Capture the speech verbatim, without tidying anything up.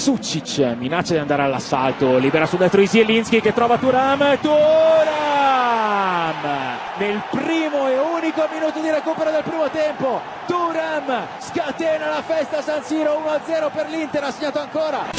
Sucic minaccia di andare all'assalto, libera sul destro di Zielinski che trova Thuram. Thuram nel primo e unico minuto di recupero del primo tempo. Thuram scatena la festa a San Siro, uno a zero per l'Inter, ha segnato ancora